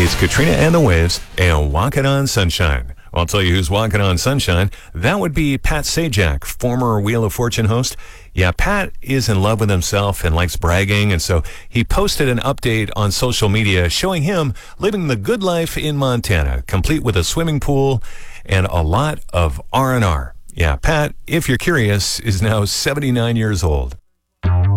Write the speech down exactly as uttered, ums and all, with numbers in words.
It's Katrina and the Waves and Walking on Sunshine. I'll tell you who's walking on sunshine. That would be Pat Sajak, former Wheel of Fortune host. Yeah, Pat is in love with himself and likes bragging, and so he posted an update on social media showing him living the good life in Montana, complete with a swimming pool and a lot of R and R. Yeah, Pat, if you're curious, is now seventy-nine years old.